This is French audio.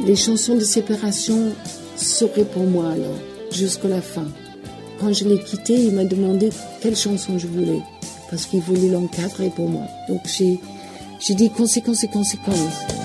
les chansons de séparation seraient pour moi alors, jusqu'à la fin. Quand je l'ai quitté, il m'a demandé quelle chanson je voulais, parce qu'il voulait l'encadrer pour moi. Donc j'ai dit conséquence.